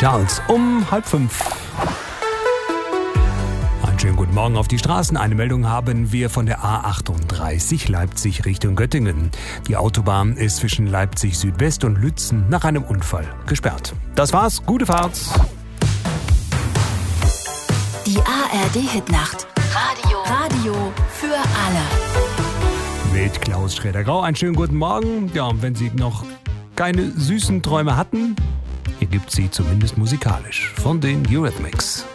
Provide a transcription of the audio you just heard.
Charles um 4:30. Einen schönen guten Morgen auf die Straßen. Eine Meldung haben wir von der A38 Leipzig Richtung Göttingen. Die Autobahn ist zwischen Leipzig Südwest und Lützen nach einem Unfall gesperrt. Das war's. Gute Fahrt. Die ARD-Hitnacht. Radio für alle. Mit Klaus Schroeder-Grau. Einen schönen guten Morgen. Ja, und wenn Sie noch keine süßen Träume hatten, hier gibt's sie zumindest musikalisch von den Eurythmics.